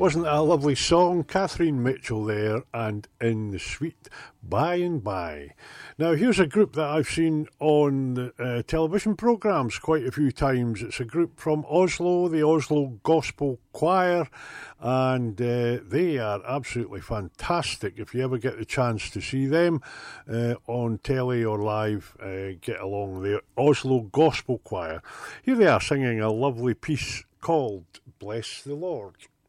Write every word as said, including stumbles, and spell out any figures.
Wasn't that a lovely song? Catherine Mitchell there, and In the Sweet By and By. Now, here's a group that I've seen on uh, television programmes quite a few times. It's a group from Oslo, the Oslo Gospel Choir, and uh, they are absolutely fantastic. If you ever get the chance to see them uh, on telly or live, uh, get along. The Oslo Gospel Choir. Here they are singing a lovely piece called Bless the Lord.